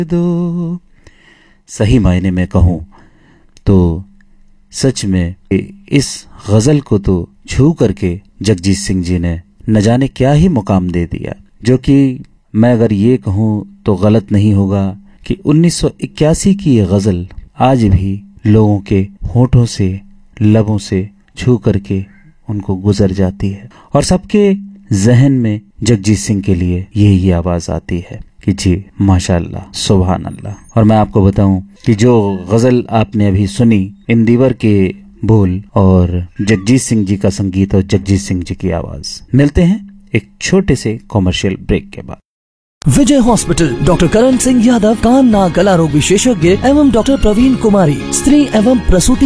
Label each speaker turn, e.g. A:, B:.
A: दो। सही मायने में कहूँ तो सच में इस गजल को तो छू करके जगजीत सिंह जी ने न जाने क्या ही मुकाम दे दिया, जो कि मैं अगर ये कहूँ तो गलत नहीं होगा कि 1981 की ये गजल आज भी लोगों के होठों से, लबों से छू करके उनको गुजर जाती है और सबके जहन में जगजीत सिंह के लिए यही आवाज आती है कि जी माशाअल्लाह, सुभान अल्लाह। और मैं आपको बताऊं कि जो गजल आपने अभी सुनी, इंदिवर के बोल और जगजीत सिंह जी का संगीत और जगजीत सिंह जी की आवाज। मिलते हैं एक छोटे से कॉमर्शियल ब्रेक के बाद।
B: विजय हॉस्पिटल, डॉक्टर करण सिंह यादव, कान नाक गला रोग विशेषज्ञ एवं डॉक्टर प्रवीण कुमारी, स्त्री एवं प्रसूति